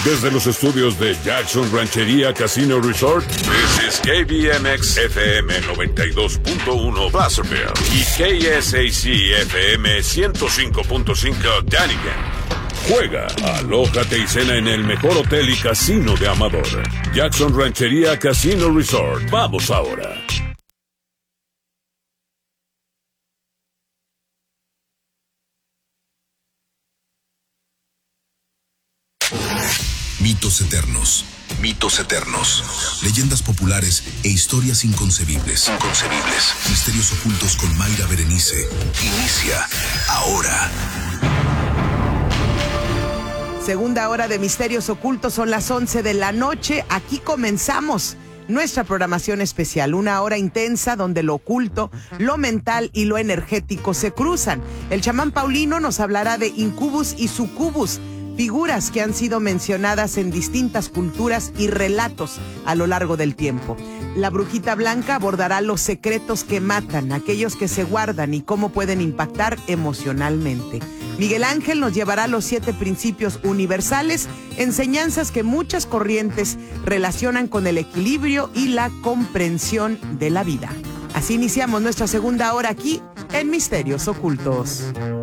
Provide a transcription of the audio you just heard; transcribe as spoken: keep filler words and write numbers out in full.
Desde los estudios de Jackson Ranchería Casino Resort, this is K B M X F M noventa y dos punto uno Placerville y K S A C F M ciento cinco punto cinco Dunnigan. Juega, alójate y cena en el mejor hotel y casino de Amador. Jackson Ranchería Casino Resort. Vamos ahora. Mitos eternos, mitos eternos, leyendas populares e historias inconcebibles. Inconcebibles. Misterios ocultos con Mayra Berenice. Inicia ahora. Segunda hora de Misterios Ocultos, son las once de la noche. Aquí comenzamos nuestra programación especial, una hora intensa donde lo oculto, lo mental y lo energético se cruzan. El chamán Paulino nos hablará de incubus y sucubus, figuras que han sido mencionadas en distintas culturas y relatos a lo largo del tiempo. La brujita blanca abordará los secretos que matan, aquellos que se guardan y cómo pueden impactar emocionalmente. Miguel Ángel nos llevará los siete principios universales, enseñanzas que muchas corrientes relacionan con el equilibrio y la comprensión de la vida. Así iniciamos nuestra segunda hora aquí en Misterios Ocultos.